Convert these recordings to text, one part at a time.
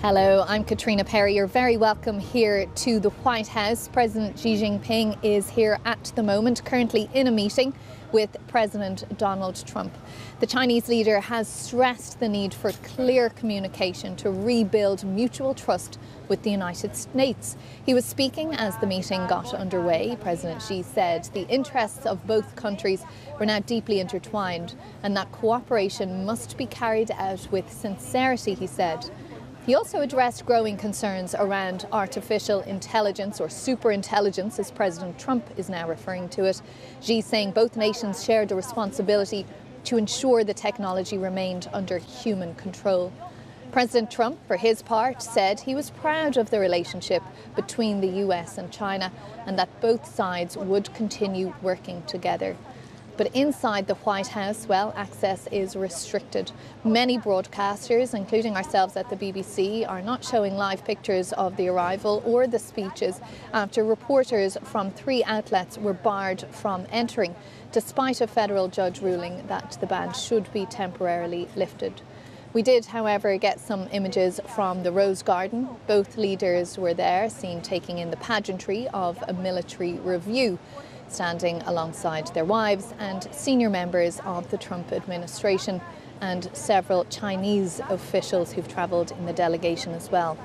Hello, I'm Katrina Perry. You're very welcome here to the White House. President Xi Jinping is here at the moment, currently in a meeting with President Donald Trump. The Chinese leader has stressed the need for clear communication to rebuild mutual trust with the United States. He was speaking as the meeting got underway. President Xi said the interests of both countries were now deeply intertwined and that cooperation must be carried out with sincerity, he said. He also addressed growing concerns around artificial intelligence, or superintelligence as President Trump is now referring to it. Xi saying both nations shared a responsibility to ensure the technology remained under human control. President Trump, for his part, said he was proud of the relationship between the US and China and that both sides would continue working together. But inside the White House, well, access is restricted. Many broadcasters, including ourselves at the BBC, are not showing live pictures of the arrival or the speeches after reporters from 3 outlets were barred from entering, despite a federal judge ruling that the ban should be temporarily lifted. We did, however, get some images from the Rose Garden. Both leaders were there, seen taking in the pageantry of a military review, standing alongside their wives and senior members of the Trump administration and several Chinese officials who've travelled in the delegation as well.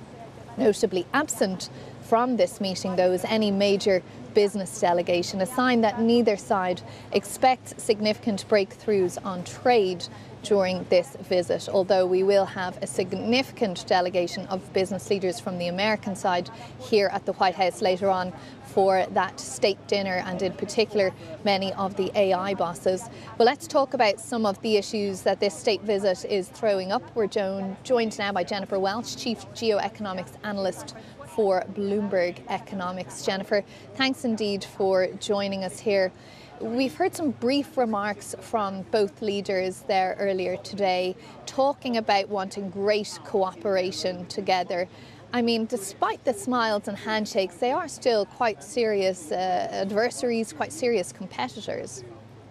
Notably absent from this meeting, though, is any major business delegation, a sign that neither side expects significant breakthroughs on trade during this visit, although we will have a significant delegation of business leaders from the American side here at the White House later on for that state dinner, and in particular many of the AI bosses. Well, let's talk about some of the issues that this state visit is throwing up. We're joined now by Jennifer Welch, Chief Geoeconomics Analyst for Bloomberg Economics. Jennifer, thanks indeed for joining us here. We've heard some brief remarks from both leaders there earlier today, talking about wanting great cooperation together. I mean, despite the smiles and handshakes, they are still quite serious adversaries, quite serious competitors.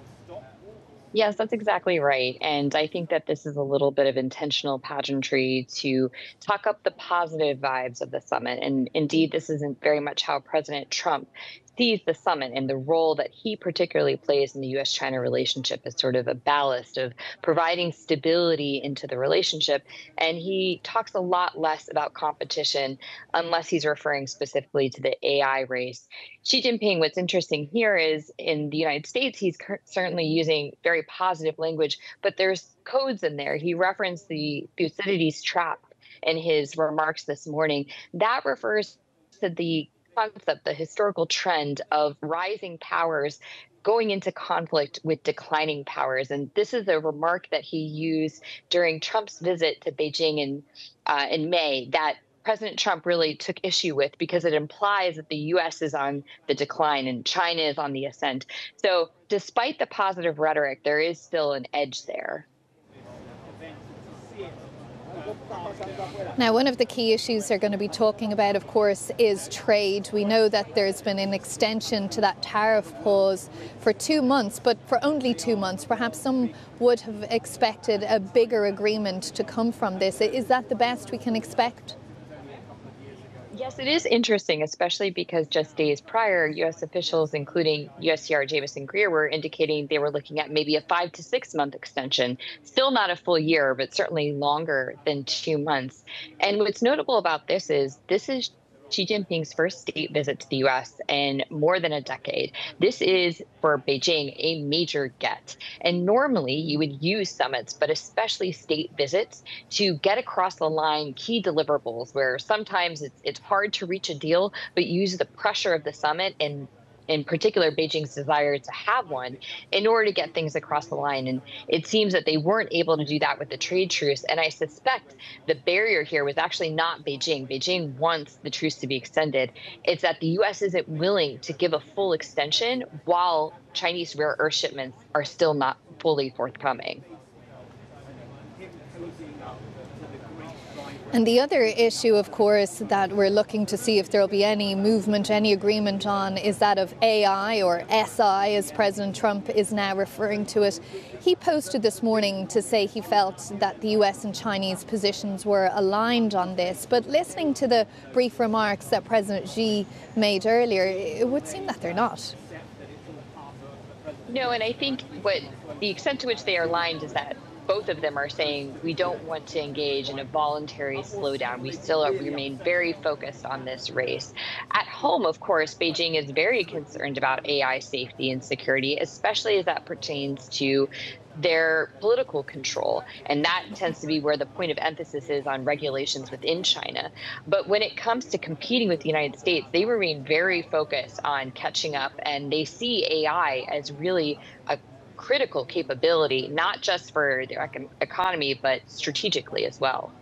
Yes, that's exactly right. And I think that this is a little bit of intentional pageantry to talk up the positive vibes of the summit. And indeed, this isn't very much how President Trump sees the summit and the role that he particularly plays in the US-China relationship as sort of a ballast of providing stability into the relationship. And he talks a lot less about competition unless he's referring specifically to the AI race. Xi Jinping, what's interesting here is in the United States, he's certainly using very positive language, but there's codes in there. He referenced the Thucydides trap in his remarks this morning. That refers to the concept, the historical trend of rising powers going into conflict with declining powers. And this is a remark that he used during Trump's visit to Beijing in May that President Trump really took issue with because it implies that the U.S. is on the decline and China is on the ascent. So despite the positive rhetoric, there is still an edge there. Now, one of the key issues they're going to be talking about, of course, is trade. We know that there's been an extension to that tariff pause for 2 months, but for only 2 months. Perhaps some would have expected a bigger agreement to come from this. Is that the best we can expect? Yes, it is interesting, especially because just days prior, U.S. officials, including USTR Jamieson Greer, were indicating they were looking at maybe a 5 to 6 month extension. Still not a full year, but certainly longer than 2 months. And what's notable about this is Xi Jinping's first state visit to the U.S. in more than a decade. This is, for Beijing, a major get. And normally you would use summits, but especially state visits, to get across the line key deliverables where sometimes it's hard to reach a deal, but use the pressure of the summit and in particular, Beijing's desire to have one in order to get things across the line. And it seems that they weren't able to do that with the trade truce. And I suspect the barrier here was actually not Beijing. Beijing wants the truce to be extended. It's that the U.S. isn't willing to give a full extension while Chinese rare earth shipments are still not fully forthcoming. And the other issue, of course, that we're looking to see if there will be any movement, any agreement on, is that of AI, or SI, as President Trump is now referring to it. He posted this morning to say he felt that the US and Chinese positions were aligned on this. But listening to the brief remarks that President Xi made earlier, it would seem that they're not. No, and I think the extent to which they are aligned is that both of them are saying we don't want to engage in a voluntary slowdown. We still remain very focused on this race. At home, of course, Beijing is very concerned about AI safety and security, especially as that pertains to their political control. And that tends to be where the point of emphasis is on regulations within China. But when it comes to competing with the United States, they remain very focused on catching up, and they see AI as really a critical capability, not just for their economy, but strategically as well.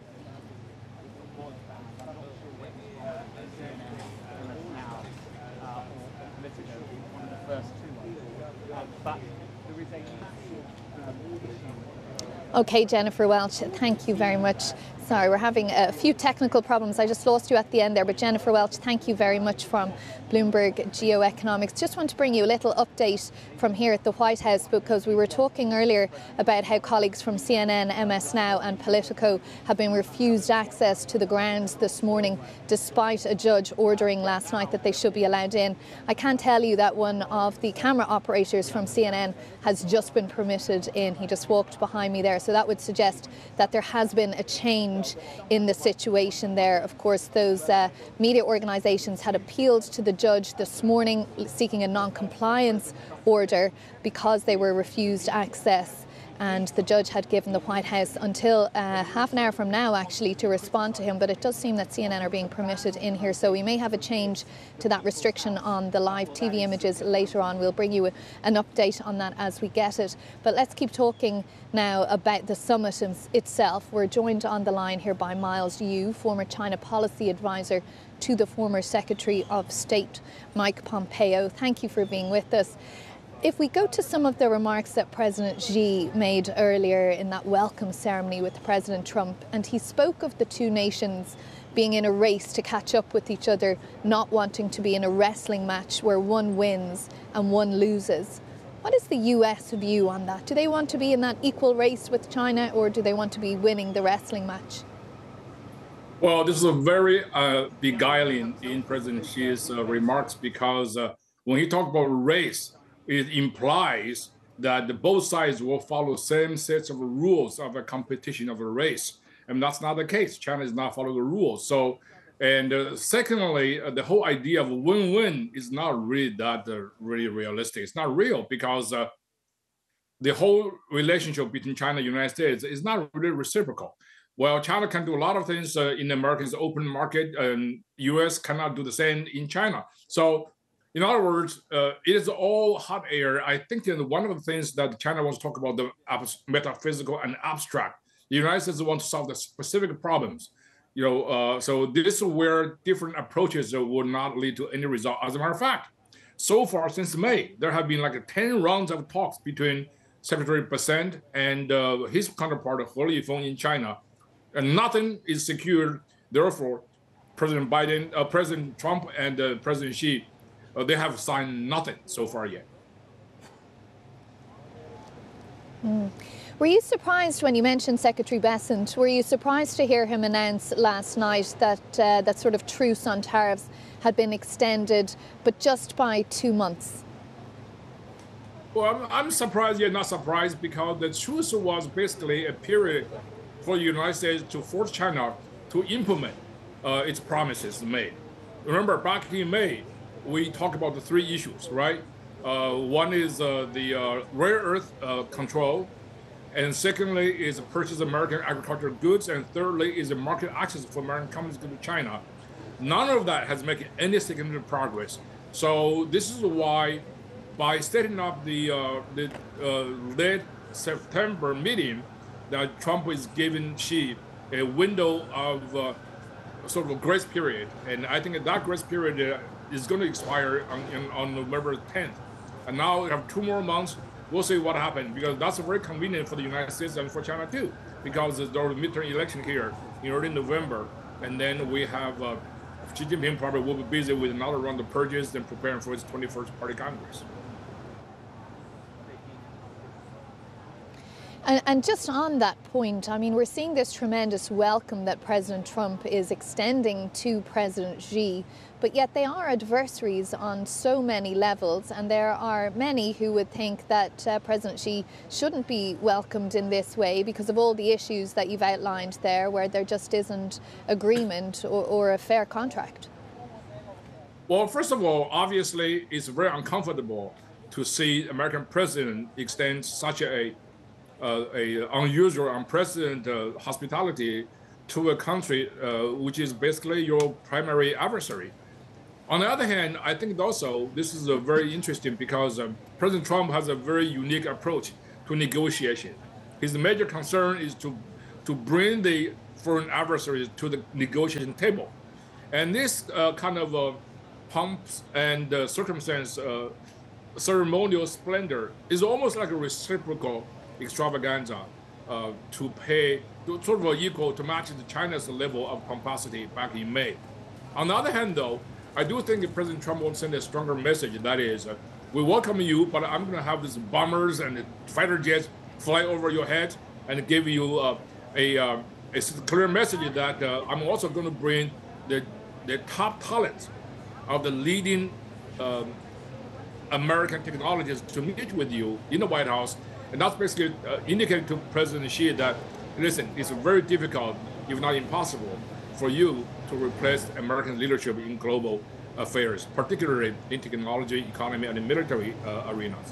Okay, Jennifer Welch, thank you very much. Sorry, we're having a few technical problems. I just lost you at the end there, but Jennifer Welch, thank you very much from Bloomberg Geoeconomics. Just want to bring you a little update from here at the White House, because we were talking earlier about how colleagues from CNN, MS Now and Politico have been refused access to the grounds this morning, despite a judge ordering last night that they should be allowed in. I can tell you that one of the camera operators from CNN has just been permitted in. He just walked behind me there. So that would suggest that there has been a change in the situation there. Of course, those media organisations had appealed to the judge this morning seeking a non-compliance order because they were refused access. And the judge had given the White House until half an hour from now, actually, to respond to him. But it does seem that CNN are being permitted in here. So we may have a change to that restriction on the live TV images later on. We'll bring you an update on that as we get it. But let's keep talking now about the summit itself. We're joined on the line here by Miles Yu, former China policy advisor to the former Secretary of State, Mike Pompeo. Thank you for being with us. If we go to some of the remarks that President Xi made earlier in that welcome ceremony with President Trump, and he spoke of the two nations being in a race to catch up with each other, not wanting to be in a wrestling match where one wins and one loses. What is the US view on that? Do they want to be in that equal race with China, or do they want to be winning the wrestling match? Well, this is a very beguiling in President Xi's remarks, because when he talked about race, it implies that both sides will follow the same sets of rules of a competition of a race. And that's not the case. China is not following the rules. So, and secondly, the whole idea of win-win is not really that really realistic. It's not real, because the whole relationship between China and the United States is not really reciprocal. Well, China can do a lot of things in America's open market, and US cannot do the same in China. So, in other words, it is all hot air. I think one of the things that China wants to talk about, the metaphysical and abstract. The United States wants to solve the specific problems. So this is where different approaches will not lead to any result. As a matter of fact, so far since May, there have been like 10 rounds of talks between Secretary Bessent and his counterpart, He Lifeng, in China, and nothing is secured. Therefore, President Trump and President Xi, they have signed nothing so far yet. Were you surprised when you mentioned Secretary Bessent? Were you surprised to hear him announce last night that that sort of truce on tariffs had been extended, but just by 2 months? Well, I'm surprised yet not surprised, because the truce was basically a period for the United States to force China to implement its promises made. Remember, back in May, we talked about the three issues, right? One is the rare earth control, and secondly is purchase American agricultural goods, and thirdly is the market access for American companies to China. None of that has made any significant progress. So this is why, by setting up the late September meeting, that Trump is giving Xi a window of sort of a grace period, and I think that grace period is going to expire on November 10th. And now we have 2 more months we'll see what happens, because that's very convenient for the United States and for China too, because there's a midterm election here in early November, and then we have Xi Jinping probably will be busy with another round of purges and preparing for his 21st Party Congress. And just on that point, I mean, we're seeing this tremendous welcome that President Trump is extending to President Xi, but yet they are adversaries on so many levels, and there are many who would think that President Xi shouldn't be welcomed in this way because of all the issues that you've outlined there, where there just isn't agreement or a fair contract. Well, first of all, obviously, it's very uncomfortable to see American president extend such a unusual, unprecedented hospitality to a country which is basically your primary adversary. On the other hand, I think also this is very interesting because President Trump has a very unique approach to negotiation. His major concern is to bring the foreign adversaries to the negotiation table. And this kind of pomps and circumstance, ceremonial splendor is almost like a reciprocal extravaganza to pay, to sort of equal to match China's level of pomposity back in May. On the other hand, though, I do think that President Trump will send a stronger message. That is, we welcome you, but I'm going to have these bombers and fighter jets fly over your head and give you a clear message that I'm also going to bring the top talents of the leading American technologists to meet with you in the White House. And that's basically indicating to President Xi that, listen, it's very difficult, if not impossible, for you to replace American leadership in global affairs, particularly in technology, economy, and in military arenas.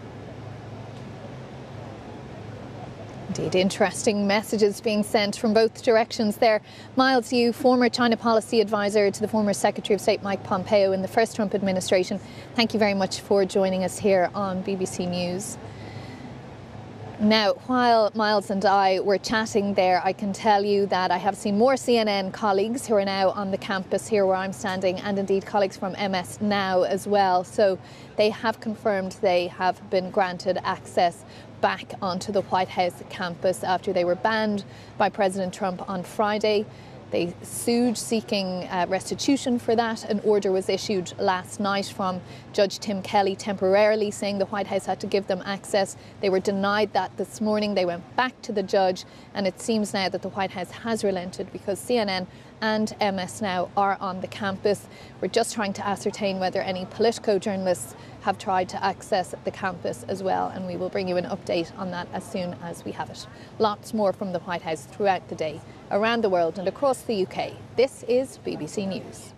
Indeed, interesting messages being sent from both directions there. Miles Yu, former China policy advisor to the former Secretary of State Mike Pompeo in the first Trump administration, thank you very much for joining us here on BBC News. Now, while Miles and I were chatting there, I can tell you that I have seen more CNN colleagues who are now on the campus here where I'm standing, and indeed colleagues from MS Now as well. So they have confirmed they have been granted access back onto the White House campus after they were banned by President Trump on Friday. They sued seeking restitution for that. An order was issued last night from Judge Tim Kelly temporarily saying the White House had to give them access. They were denied that this morning. They went back to the judge, and it seems now that the White House has relented because CNN and MS Now are on the campus. We're just trying to ascertain whether any Politico journalists have tried to access the campus as well, and we will bring you an update on that as soon as we have it. Lots more from the White House throughout the day, around the world and across the UK. This is BBC News.